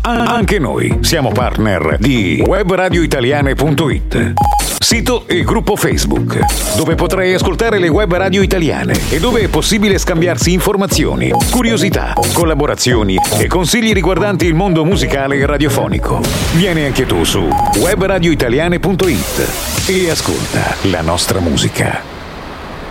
Anche noi siamo partner di webradioitaliane.it, sito e gruppo Facebook, dove potrai ascoltare le web radio italiane e dove è possibile scambiarsi informazioni, curiosità, collaborazioni e consigli riguardanti il mondo musicale e radiofonico. Vieni anche tu su webradioitaliane.it e ascolta la nostra musica.